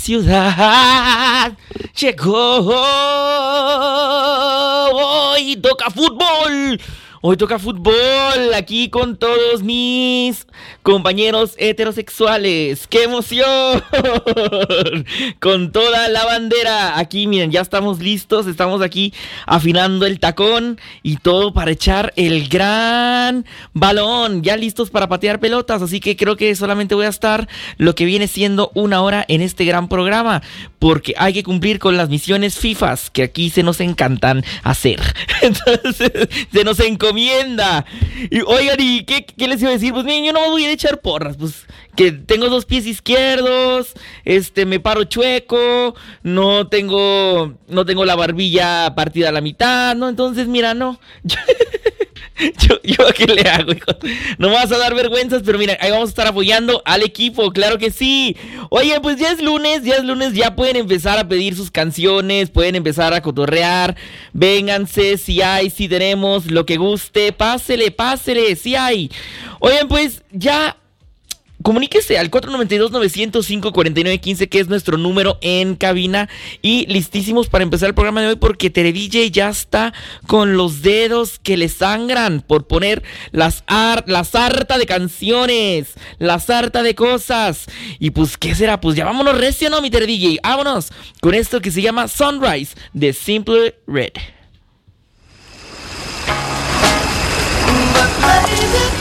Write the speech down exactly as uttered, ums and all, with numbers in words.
Ciudad llegó. Hoy toca fútbol. Hoy toca fútbol aquí con todos mis compañeros heterosexuales. ¡Qué emoción! Con toda la bandera. Aquí, miren, ya estamos listos. Estamos aquí afinando el tacón y todo para echar el gran balón. Ya listos para patear pelotas. Así que creo que solamente voy a estar lo que viene siendo una hora en este gran programa. Porque hay que cumplir con las misiones FIFAs que aquí se nos encantan hacer. Entonces, se nos encomienda. Y oigan, ¿y qué, qué les iba a decir? Pues miren, yo no me voy a echar porras, pues que tengo dos pies izquierdos, este, me paro chueco, no tengo, no tengo la barbilla partida a la mitad, ¿no? Entonces, mira, no, yo, yo, yo ¿a qué le hago, hijo? No me vas a dar vergüenzas, pero mira, ahí vamos a estar apoyando al equipo, claro que sí. Oye, pues ya es lunes, ya es lunes, ya pueden empezar a pedir sus canciones, pueden empezar a cotorrear, vénganse, si hay, si tenemos, lo que guste, pásele, pásele, si hay. Oigan, pues ya comuníquese al cuatro nueve dos, nueve cero cinco, cuatro nueve uno cinco, que es nuestro número en cabina. Y listísimos para empezar el programa de hoy, porque Tere D J ya está con los dedos que le sangran por poner las ar- la sarta de canciones, la sarta de cosas. Y pues, ¿qué será? Pues ya vámonos recio, ¿no, mi Tere D J? Vámonos con esto que se llama Sunrise de Simply Red. But